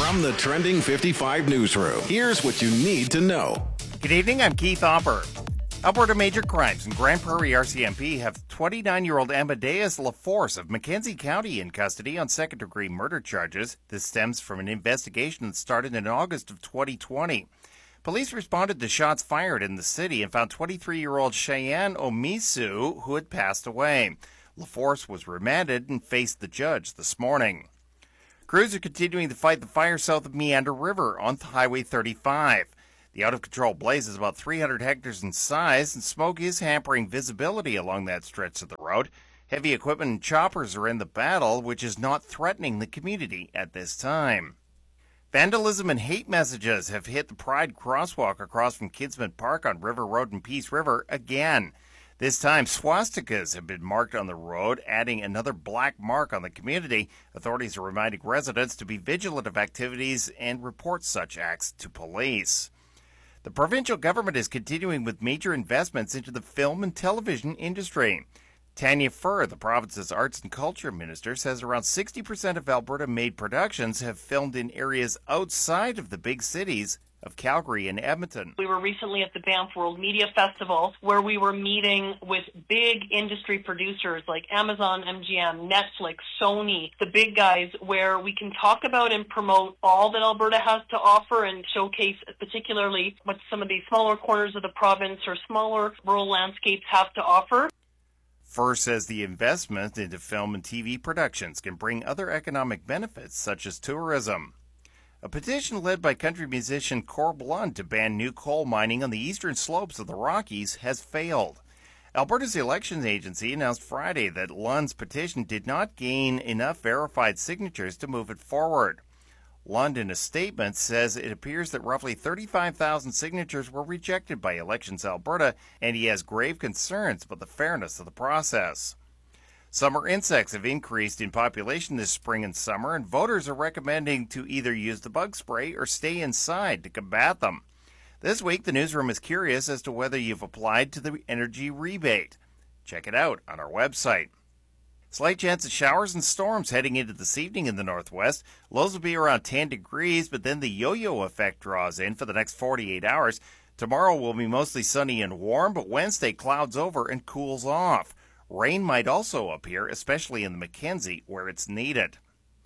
From the Trending 55 newsroom, here's what you need to know. Good evening, I'm Keith Hopper. Alberta Major Crimes and Grand Prairie RCMP have 29-year-old Amadeus LaForce of Mackenzie County in custody on second-degree murder charges. This stems from an investigation that started in August of 2020. Police responded to shots fired in the city and found 23-year-old Cheyenne Omisu, who had passed away. LaForce was remanded and faced the judge this morning. Crews are continuing to fight the fire south of Meander River on Highway 35. The out-of-control blaze is about 300 hectares in size, and smoke is hampering visibility along that stretch of the road. Heavy equipment and choppers are in the battle, which is not threatening the community at this time. Vandalism and hate messages have hit the Pride crosswalk across from Kidsman Park on River Road and Peace River again. This time, swastikas have been marked on the road, adding another black mark on the community. Authorities are reminding residents to be vigilant of activities and report such acts to police. The provincial government is continuing with major investments into the film and television industry. Tanya Furr, the province's arts and culture minister, says around 60% of Alberta-made productions have filmed in areas outside of the big cities of Calgary and Edmonton. We were recently at the Banff World Media Festival where we were meeting with big industry producers like Amazon, MGM, Netflix, Sony, the big guys, where we can talk about and promote all that Alberta has to offer and showcase particularly what some of these smaller corners of the province or smaller rural landscapes have to offer. Furr says the investment into film and TV productions can bring other economic benefits such as tourism. A petition led by country musician Corb Lund to ban new coal mining on the eastern slopes of the Rockies has failed. Alberta's elections agency announced Friday that Lund's petition did not gain enough verified signatures to move it forward. Lund, in a statement, says it appears that roughly 35,000 signatures were rejected by Elections Alberta, and he has grave concerns about the fairness of the process. Summer insects have increased in population this spring and summer, and voters are recommending to either use the bug spray or stay inside to combat them. This week, the newsroom is curious as to whether you've applied to the energy rebate. Check it out on our website. Slight chance of showers and storms heading into this evening in the northwest. Lows will be around 10 degrees, but then the yo-yo effect draws in for the next 48 hours. Tomorrow will be mostly sunny and warm, but Wednesday clouds over and cools off. Rain might also appear, especially in the Mackenzie, where it's needed.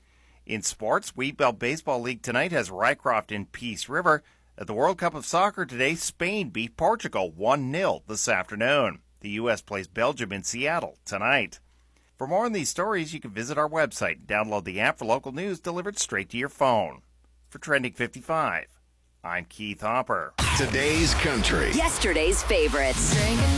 In sports, Wheatbelt Baseball League tonight has Rycroft in Peace River. At the World Cup of Soccer today, Spain beat Portugal 1-0 this afternoon. The U.S. plays Belgium in Seattle tonight. For more on these stories, you can visit our website and download the app for local news delivered straight to your phone. For Trending 55, I'm Keith Hopper. Today's country. Yesterday's favorites.